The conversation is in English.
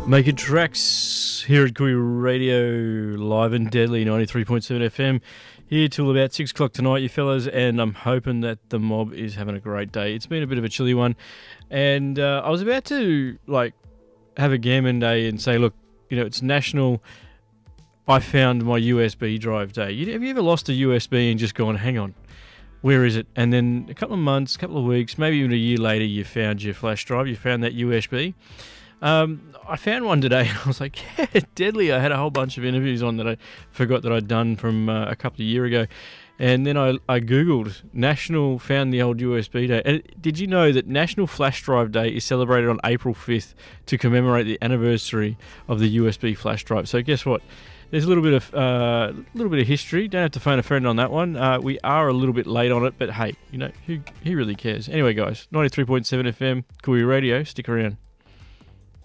Making tracks here at Kui Radio, live and deadly, 93.7 FM. Here till about 6 o'clock tonight, you fellas, and I'm hoping that the mob is having a great day. It's been a bit of a chilly one, and I was about to have a gammon day and say, look, it's National I Found My USB Drive Day. Have you ever lost a USB and just gone, hang on, where is it? And then a couple of months, a couple of weeks, maybe even a year later, you found your flash drive, you found that USB. I found one today and I was like, yeah, deadly. I had a whole bunch of interviews on that I forgot that I'd done from a couple of years ago. And then I Googled National Found the Old USB Day. And did you know that National Flash Drive Day is celebrated on April 5th to commemorate the anniversary of the USB flash drive? So guess what? There's a little bit of history. Don't have to phone a friend on that one. We are a little bit late on it, but hey, who really cares? Anyway, guys, 93.7 FM, Kui Radio. Stick around.